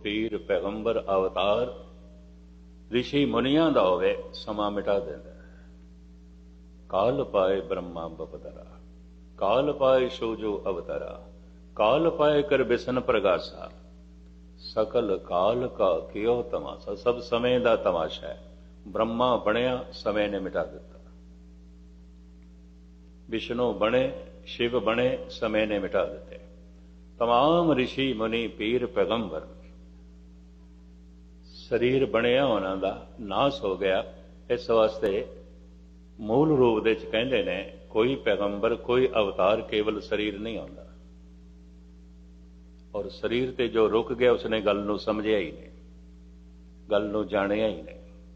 ਪੀਰ ਪੈਗੰਬਰ ਅਵਤਾਰ ਰਿਸ਼ੀ ਮੁਨੀਆਂ ਦਾ ਹੋਵੇ ਸਮਾਂ ਮਿਟਾ ਦਿੰਦਾ। ਕਾਲ ਪਾਏ ਬ੍ਰਹਮਾ ਬਪਦਰਾ, ਕਾਲ ਪਾਏ ਸੋਜੋ ਅਵਤਾਰਾ, ਕਾਲ ਪਾਏ ਕਰ ਬਿਸਨ ਪ੍ਰਗਾਸਾ, ਸਕਲ ਕਾਲ ਕਾ ਕਿਉ ਤਮਾਸ਼ਾ। ਸਭ ਸਮੇਂ ਦਾ ਤਮਾਸ਼ਾ ਹੈ। ਬ੍ਰਹਮਾ ਬਣਿਆ, ਸਮੇਂ ਨੇ ਮਿਟਾ ਦਿੱਤਾ। ਵਿਸ਼ਨੂੰ ਬਣੇ, ਸ਼ਿਵ ਬਣੇ, ਸਮੇਂ ਨੇ ਮਿਟਾ ਦਿੱਤੇ। ਤਮਾਮ ਰਿਸ਼ੀ ਮੁਨੀ ਪੀਰ ਪੈਗੰਬਰ, ਸਰੀਰ ਬਣਿਆ ਉਹਨਾਂ ਦਾ ਨਾਸ ਹੋ ਗਿਆ। ਇਸ ਵਾਸਤੇ ਮੂਲ ਰੂਪ ਦੇ ਵਿੱਚ ਕਹਿੰਦੇ ਨੇ ਕੋਈ ਪੈਗੰਬਰ ਕੋਈ ਅਵਤਾਰ ਕੇਵਲ ਸਰੀਰ ਨਹੀਂ ਆਉਂਦਾ। ਔਰ ਸਰੀਰ ਤੇ ਜੋ ਰੁਕ ਗਿਆ ਉਸਨੇ ਗੱਲ ਨੂੰ ਸਮਝਿਆ ਹੀ ਨਹੀਂ, ਗੱਲ ਨੂੰ ਜਾਣਿਆ ਹੀ ਨਹੀਂ।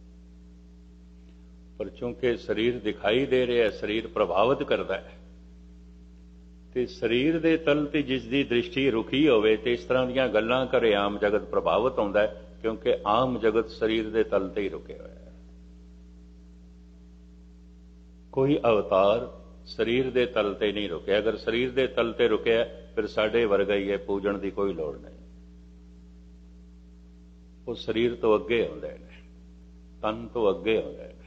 ਪਰ ਚੂੰਕਿ ਸਰੀਰ ਦਿਖਾਈ ਦੇ ਰਿਹਾ, ਸਰੀਰ ਪ੍ਰਭਾਵਿਤ ਕਰਦਾ ਹੈ, ਤੇ ਸਰੀਰ ਦੇ ਤਲ ਤੇ ਜਿਸ ਦੀ ਦ੍ਰਿਸ਼ਟੀ ਰੁਕੀ ਹੋਵੇ ਤੇ ਇਸ ਤਰ੍ਹਾਂ ਦੀਆਂ ਗੱਲਾਂ ਕਰੇ ਆਮ ਜਗਤ ਪ੍ਰਭਾਵਿਤ ਹੁੰਦਾ ਹੈ, ਕਿਉਂਕਿ ਆਮ ਜਗਤ ਸਰੀਰ ਦੇ ਤਲ ਤੇ ਹੀ ਰੁਕਿਆ ਹੋਇਆ ਹੈ। ਕੋਈ ਅਵਤਾਰ ਸਰੀਰ ਦੇ ਤਲ ਤੇ ਨਹੀਂ ਰੁਕਿਆ। ਅਗਰ ਸਰੀਰ ਦੇ ਤਲ ਤੇ ਰੁਕਿਆ ਫਿਰ ਸਾਡੇ ਵਰਗਾ ਹੀ ਹੈ, ਪੂਜਣ ਦੀ ਕੋਈ ਲੋੜ ਨਹੀਂ। ਉਹ ਸਰੀਰ ਤੋਂ ਅੱਗੇ ਹੁੰਦੇ ਨੇ, ਤਨ ਤੋਂ ਅੱਗੇ ਹੁੰਦੇ ਨੇ।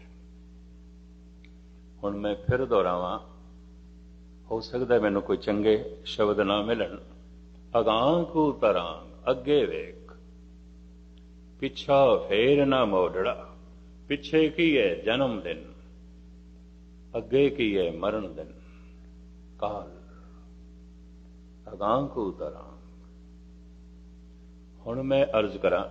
ਹੁਣ ਮੈਂ ਫਿਰ ਦੁਹਰਾਵਾਂ, ਹੋ ਸਕਦਾ ਮੈਨੂੰ ਕੋਈ ਚੰਗੇ ਸ਼ਬਦ ਨਾ ਮਿਲਣ। ਅਗਾਂਹ ਕੂ ਤਰਾਂਗ, ਅੱਗੇ ਵੇਖ, ਪਿੱਛਾ ਫੇਰ ਨਾ ਮੋੜੜਾ। ਪਿੱਛੇ ਕੀ ਹੈ ਜਨਮ ਦਿਨ, ਅੱਗੇ ਕੀ ਹੈ ਮਰਨ ਦਿਨ। ਕਾਲ ਅਗਾਂਹ ਕੂ ਤਰਾਂਗ। ਹੁਣ ਮੈਂ ਅਰਜ਼ ਕਰਾਂ,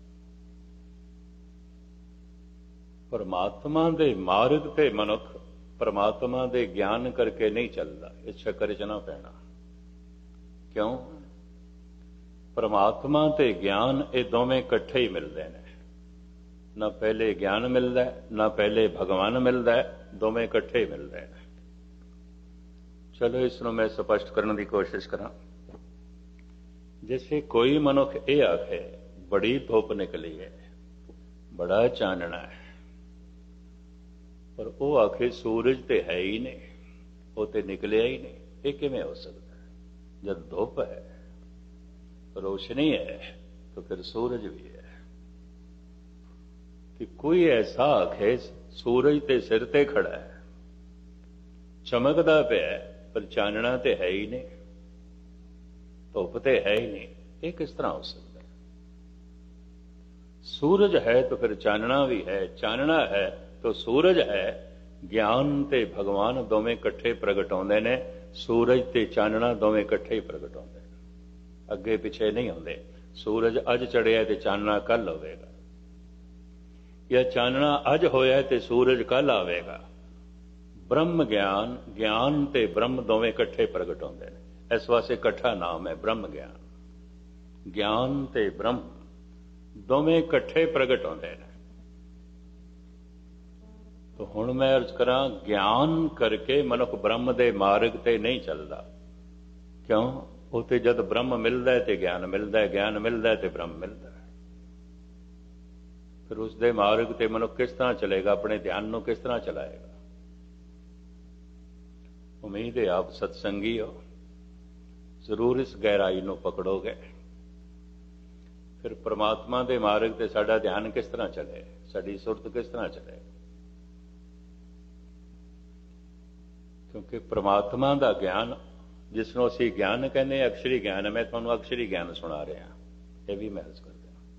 ਪਰਮਾਤਮਾ ਦੇ ਮਾਰਗ ਤੇ ਮਨੁੱਖ ਪਰਮਾਤਮਾ ਦੇ ਗਿਆਨ ਕਰਕੇ ਨਹੀਂ ਚੱਲਦਾ। ਇਸ ਚੱਕਰ 'ਚ ਨਾ ਪੈਣਾ। ਕਿਉਂ? ਪਰਮਾਤਮਾ ਤੇ ਗਿਆਨ ਇਹ ਦੋਵੇਂ ਇਕੱਠੇ ਹੀ ਮਿਲਦੇ ਨੇ। ਨਾ ਪਹਿਲੇ ਗਿਆਨ ਮਿਲਦਾ, ਨਾ ਪਹਿਲੇ ਭਗਵਾਨ ਮਿਲਦਾ, ਦੋਵੇਂ ਇਕੱਠੇ ਹੀ ਮਿਲਦੇ ਨੇ। ਚਲੋ ਇਸ ਨੂੰ ਮੈਂ ਸਪਸ਼ਟ ਕਰਨ ਦੀ ਕੋਸ਼ਿਸ਼ ਕਰਾਂ। ਜਿਵੇਂ ਕੋਈ ਮਨੁੱਖ ਇਹ ਆਖੇ ਬੜੀ ਧੁੱਪ ਨਿਕਲੀ ਹੈ, ਬੜਾ ਚਾਨਣਾ ਹੈ, ਪਰ ਉਹ ਆਖੇ ਸੂਰਜ ਤੇ ਹੈ ਹੀ ਨਹੀਂ, ਉਹ ਤੇ ਨਿਕਲਿਆ ਹੀ ਨਹੀਂ। ਇਹ ਕਿਵੇਂ ਹੋ ਸਕਦਾ? ਜਦ ਧੁੱਪ ਹੈ, ਰੋਸ਼ਨੀ ਹੈ, ਤਾਂ ਫਿਰ ਸੂਰਜ ਵੀ ਹੈ। ਕਿ ਕੋਈ ਐਸਾ ਆਖੇ ਸੂਰਜ ਤੇ ਸਿਰ ਤੇ ਖੜਾ ਹੈ, ਚਮਕਦਾ ਪਿਆ, ਪਰ ਚਾਨਣਾ ਤੇ ਹੈ ਹੀ ਨਹੀਂ, ਧੁੱਪ ਤੇ ਹੈ ਹੀ ਨਹੀਂ। ਇਹ ਕਿਸ ਤਰ੍ਹਾਂ ਹੋ ਸਕਦਾ? ਸੂਰਜ ਹੈ ਤਾਂ ਫਿਰ ਚਾਨਣਾ ਵੀ ਹੈ, ਚਾਨਣਾ ਹੈ ਤਾਂ ਸੂਰਜ ਹੈ। ਗਿਆਨ ਤੇ ਭਗਵਾਨ ਦੋਵੇਂ ਇਕੱਠੇ ਪ੍ਰਗਟ ਹੁੰਦੇ ਨੇ। ਸੂਰਜ ਤੇ ਚਾਨਣਾ ਦੋਵੇਂ ਇਕੱਠੇ ਹੀ ਪ੍ਰਗਟ ਹੁੰਦੇ ਨੇ, ਅੱਗੇ ਪਿੱਛੇ ਨਹੀਂ ਹੁੰਦੇ। ਸੂਰਜ ਅੱਜ ਚੜਿਆ ਤੇ ਚਾਨਣਾ ਕੱਲ ਹੋਵੇਗਾ, ਜਾਂ ਚਾਨਣਾ ਅੱਜ ਹੋਇਆ ਤੇ ਸੂਰਜ ਕੱਲ ਆਵੇਗਾ। ਬ੍ਰਹਮ ਗਿਆਨ, ਗਿਆਨ ਤੇ ਬ੍ਰਹਮ ਦੋਵੇਂ ਇਕੱਠੇ ਪ੍ਰਗਟ ਹੁੰਦੇ ਨੇ। ਇਸ ਵਾਸਤੇ ਇਕੱਠਾ ਨਾਮ ਹੈ ਬ੍ਰਹਮ ਗਿਆਨ। ਗਿਆਨ ਤੇ ਬ੍ਰਹਮ ਦੋਵੇਂ ਇਕੱਠੇ ਪ੍ਰਗਟ ਹੁੰਦੇ ਨੇ। ਤਾਂ ਹੁਣ ਮੈਂ ਅਰਜ਼ ਕਰਾਂ, ਗਿਆਨ ਕਰਕੇ ਮਨੁੱਖ ਬ੍ਰਹਮ ਦੇ ਮਾਰਗ ਤੇ ਨਹੀਂ ਚੱਲਦਾ। ਕਿਉਂ? ਉਹ ਤੇ ਜਦ ਬ੍ਰਹਮ ਮਿਲਦਾ ਹੈ ਤੇ ਗਿਆਨ ਮਿਲਦਾ ਹੈ, ਗਿਆਨ ਮਿਲਦਾ ਹੈ ਤੇ ਬ੍ਰਹਮ ਮਿਲਦਾ ਹੈ। ਫਿਰ ਉਸ ਦੇ ਮਾਰਗ ਤੇ ਮਨੁੱਖ ਕਿਸ ਤਰ੍ਹਾਂ ਚਲੇਗਾ? ਆਪਣੇ ਧਿਆਨ ਨੂੰ ਕਿਸ ਤਰ੍ਹਾਂ ਚਲਾਏਗਾ? ਉਮੀਦ ਹੈ ਆਪ ਸਤਸੰਗੀ ਹੋ, ਜ਼ਰੂਰ ਇਸ ਗਹਿਰਾਈ ਨੂੰ ਪਕੜੋਗੇ। ਫਿਰ ਪ੍ਰਮਾਤਮਾ ਦੇ ਮਾਰਗ ਤੇ ਸਾਡਾ ਧਿਆਨ ਕਿਸ ਤਰ੍ਹਾਂ ਚਲੇ, ਸਾਡੀ ਸੁਰਤ ਕਿਸ ਤਰ੍ਹਾਂ ਚਲੇ? ਕਿਉਂਕਿ ਪ੍ਰਮਾਤਮਾ ਦਾ ਗਿਆਨ, ਜਿਸ ਨੂੰ ਅਸੀਂ ਗਿਆਨ ਕਹਿੰਦੇ, ਅਕਸ਼ਰੀ ਗਿਆਨ ਹੈ। ਮੈਂ ਤੁਹਾਨੂੰ ਅਕਸ਼ਰੀ ਗਿਆਨ ਸੁਣਾ ਰਿਹਾ, ਇਹ ਵੀ ਮੈਂ ਅਰਜ਼ ਕਰਦਾ।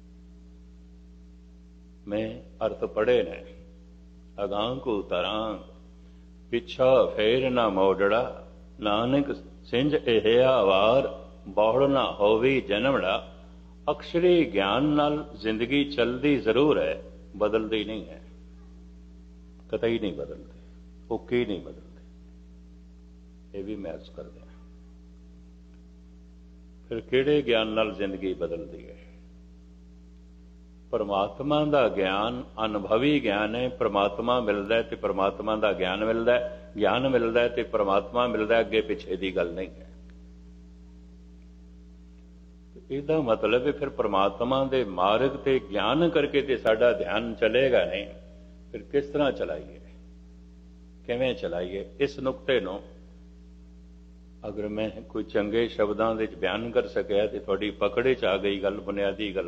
ਮੈਂ ਅਰਥ ਪੜ੍ਹੇ ਨੇ। ਅਗਾਂਹ ਕੂ ਤਰਾਂਗ, ਪਿੱਛਾ ਫੇਰ ਨਾ ਮੋੜੜਾ। ਨਾਨਕ ਸਿੰਝ ਇਹ ਵਾਰ, ਬਹੁੜ ਨਾ ਹੋਵੀ ਜਨਮੜਾ। ਅਕਸ਼ਰੀ ਗਿਆਨ ਨਾਲ ਜ਼ਿੰਦਗੀ ਚੱਲਦੀ ਜ਼ਰੂਰ ਹੈ, ਬਦਲਦੀ ਨਹੀਂ ਹੈ। ਕਤਈ ਨਹੀਂ ਬਦਲਦੀ, ਉੱਕੀ ਨਹੀਂ ਬਦਲਦੀ। ਇਹ ਵੀ ਮੈਂ ਅਰਜ਼ ਕਰਦਾ। ਫਿਰ ਕਿਹੜੇ ਗਿਆਨ ਨਾਲ ਜ਼ਿੰਦਗੀ ਬਦਲਦੀ ਹੈ? ਪਰਮਾਤਮਾ ਦਾ ਗਿਆਨ ਅਨੁਭਵੀ ਗਿਆਨ ਹੈ। ਪਰਮਾਤਮਾ ਮਿਲਦਾ ਹੈ ਤੇ ਪਰਮਾਤਮਾ ਦਾ ਗਿਆਨ ਮਿਲਦਾ ਹੈ, ਗਿਆਨ ਮਿਲਦਾ ਹੈ ਤੇ ਪਰਮਾਤਮਾ ਮਿਲਦਾ ਹੈ। ਅੱਗੇ ਪਿੱਛੇ ਦੀ ਗੱਲ ਨਹੀਂ ਹੈ। ਇਹਦਾ ਮਤਲਬ ਹੈ ਫਿਰ ਪਰਮਾਤਮਾ ਦੇ ਮਾਰਗ ਤੇ ਗਿਆਨ ਕਰਕੇ ਤੇ ਸਾਡਾ ਧਿਆਨ ਚਲੇਗਾ ਨਹੀਂ। ਫਿਰ ਕਿਸ ਤਰ੍ਹਾਂ ਚਲਾਈਏ, ਕਿਵੇਂ ਚਲਾਈਏ? ਇਸ ਨੁਕਤੇ ਨੂੰ ਅਗਰ ਮੈਂ ਕੋਈ ਚੰਗੇ ਸ਼ਬਦਾਂ ਵਿੱਚ ਬਿਆਨ ਕਰ ਸਕਿਆ ਤੇ ਤੁਹਾਡੀ ਪਕੜੇ 'ਚ ਆ ਗਈ ਗੱਲ, ਬੁਨਿਆਦੀ ਗੱਲ।